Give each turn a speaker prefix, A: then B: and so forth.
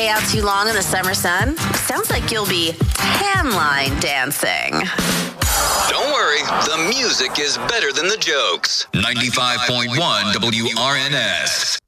A: stay out too long in the summer sun? Sounds like you'll be tan line dancing.
B: Don't worry, the music is better than the jokes. 95.1 WRNS.